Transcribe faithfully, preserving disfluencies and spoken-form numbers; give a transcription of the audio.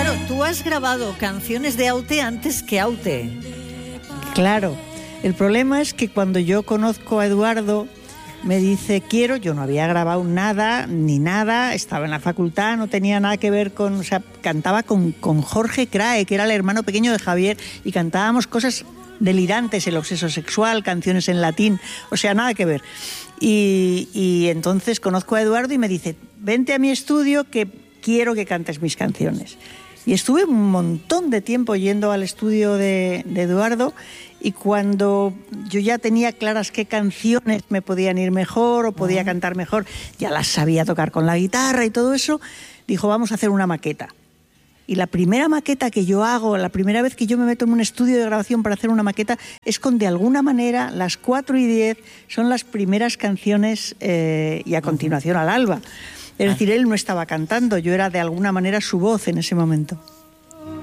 Claro, tú has grabado canciones de Aute antes que Aute. Claro, el problema es que cuando yo conozco a Eduardo, me dice quiero, yo no había grabado nada, ni nada, estaba en la facultad, no tenía nada que ver con, o sea, cantaba con, con Jorge Crae, que era el hermano pequeño de Javier, y cantábamos cosas delirantes, el obseso sexual, canciones en latín, o sea, nada que ver. Y, y entonces conozco a Eduardo y me dice, vente a mi estudio que quiero que cantes mis canciones. Y estuve un montón de tiempo yendo al estudio de, de Eduardo, y cuando yo ya tenía claras qué canciones me podían ir mejor o podía cantar mejor, ya las sabía tocar con la guitarra y todo eso, dijo, vamos a hacer una maqueta. Y la primera maqueta que yo hago, la primera vez que yo me meto en un estudio de grabación para hacer una maqueta, es con, de alguna manera, las cuatro y diez son las primeras canciones eh, y a continuación al alba. Es decir, él no estaba cantando, yo era de alguna manera su voz en ese momento.